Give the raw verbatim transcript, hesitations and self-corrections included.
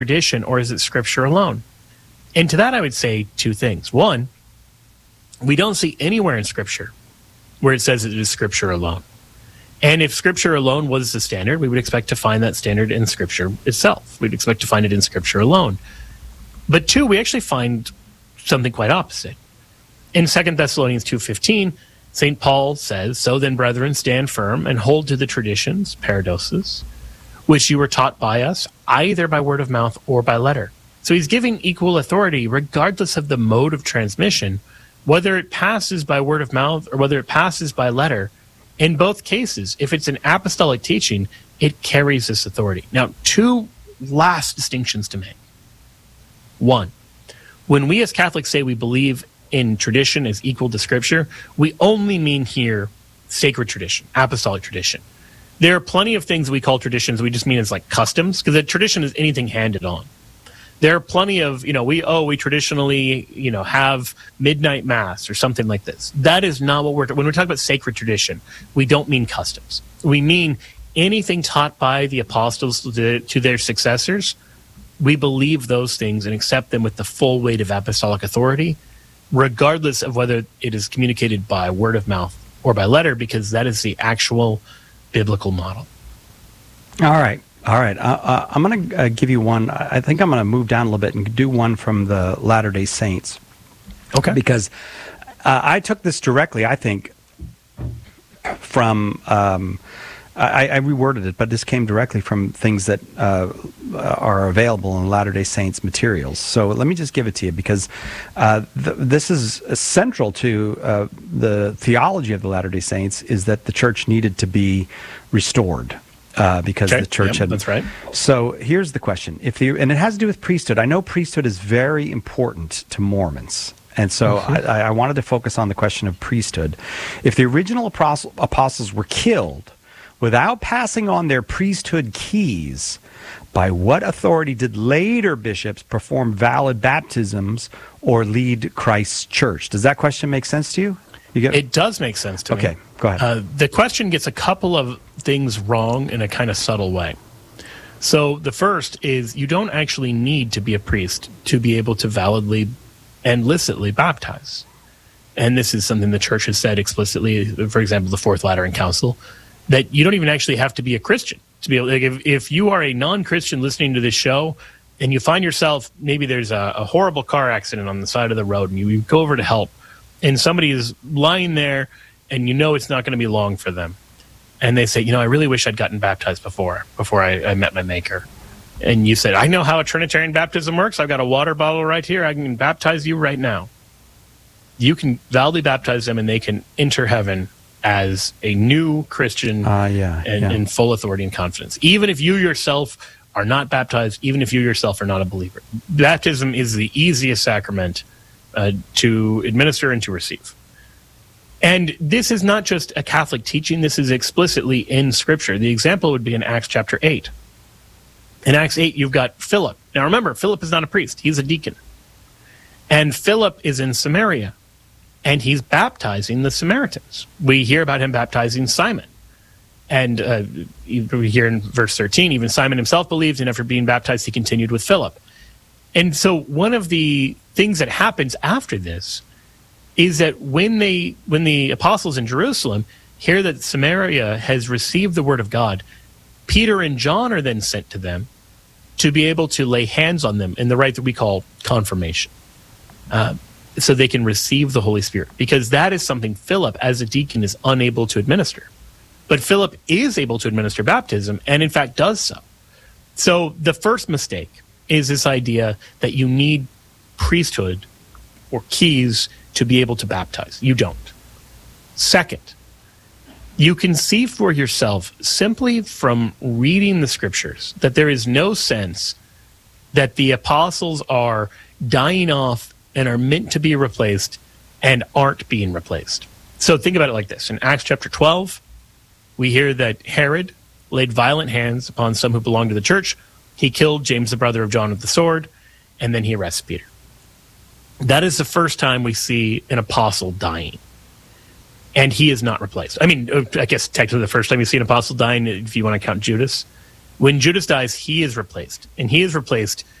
tradition, or is it Scripture alone? And to that I would say two things. One, we don't see anywhere in Scripture where it says it is Scripture alone. And if Scripture alone was the standard, we would expect to find that standard in Scripture itself. We'd expect to find it in Scripture alone. But two, we actually find something quite opposite. In Second Thessalonians two fifteen, Saint Paul says, "So then, brethren, stand firm and hold to the traditions," paradoses, "which you were taught by us, either by word of mouth or by letter." So he's giving equal authority regardless of the mode of transmission, whether it passes by word of mouth or whether it passes by letter. In both cases, if it's an apostolic teaching, it carries this authority. Now, two last distinctions to make. One, when we as Catholics say we believe in tradition as equal to Scripture, we only mean here sacred tradition, apostolic tradition. There are plenty of things we call traditions we just mean as like customs, because a tradition is anything handed on. There are plenty of, you know, we, oh, we traditionally, you know, have midnight mass or something like this. That is not what we're, when we're talking about sacred tradition, we don't mean customs. We mean anything taught by the apostles to, to their successors. We believe those things and accept them with the full weight of apostolic authority, regardless of whether it is communicated by word of mouth or by letter, because that is the actual biblical model. All right. All right. Uh, uh, I'm going to uh, give you one. I think I'm going to move down a little bit and do one from the Latter-day Saints. Okay. Because uh, I took this directly, I think, from, um, I, I reworded it, but this came directly from things that uh, are available in Latter-day Saints materials. So let me just give it to you, because uh, th- this is central to uh, the theology of the Latter-day Saints, is that the church needed to be restored. Uh, because okay. the church yep, had... That's right. So here's the question. If the, and it has to do with priesthood. I know priesthood is very important to Mormons. And so mm-hmm. I, I wanted to focus on the question of priesthood. If the original apostle, apostles were killed without passing on their priesthood keys, by what authority did later bishops perform valid baptisms or lead Christ's church? Does that question make sense to you? you get... It does make sense to okay, me. Okay, go ahead. Uh, the question gets a couple of things wrong in a kind of subtle way. So the first is you don't actually need to be a priest to be able to validly and licitly baptize. And this is something the church has said explicitly, for example, the Fourth Lateran Council, that you don't even actually have to be a Christian to be able, like if, if you are a non-Christian listening to this show and you find yourself, maybe there's a, a horrible car accident on the side of the road and you, you go over to help and somebody is lying there and you know it's not going to be long for them. And they say, you know, I really wish I'd gotten baptized before, before I, I met my Maker. And you said, I know how a Trinitarian baptism works. I've got a water bottle right here. I can baptize you right now. You can validly baptize them and they can enter heaven as a new Christian uh, yeah, and yeah. in full authority and confidence. Even if you yourself are not baptized, even if you yourself are not a believer. Baptism is the easiest sacrament uh, to administer and to receive. And this is not just a Catholic teaching. This is explicitly in Scripture. The example would be in Acts chapter eight. In Acts eight, you've got Philip. Now remember, Philip is not a priest. He's a deacon. And Philip is in Samaria, and he's baptizing the Samaritans. We hear about him baptizing Simon. And uh, we hear in verse thirteen, even Simon himself believed, and after being baptized, he continued with Philip. And so one of the things that happens after this is that when they, when the apostles in Jerusalem hear that Samaria has received the word of God, Peter and John are then sent to them to be able to lay hands on them in the rite that we call confirmation, uh, so they can receive the Holy Spirit, because that is something Philip, as a deacon, is unable to administer. But Philip is able to administer baptism, and in fact does so. So the first mistake is this idea that you need priesthood or keys to be able to baptize. You don't. Second, you can see for yourself simply from reading the Scriptures that there is no sense that the apostles are dying off and are meant to be replaced and aren't being replaced. So think about it like this. In Acts chapter twelve, we hear that Herod laid violent hands upon some who belonged to the church. He killed James, the brother of John, with the sword, and then he arrests Peter. That is the first time we see an apostle dying. And he is not replaced. I mean, I guess technically the first time you see an apostle dying, if you want to count Judas. When Judas dies, he is replaced, and he is replaced